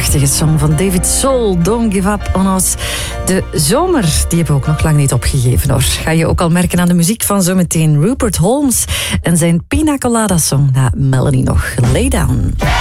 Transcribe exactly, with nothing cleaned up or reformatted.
prachtige song van David Soul, Don't Give Up On Us. De zomer, die hebben we ook nog lang niet opgegeven hoor. Ga je ook al merken aan de muziek van zometeen Rupert Holmes en zijn Pina Colada song na Melanie nog. Lay Down.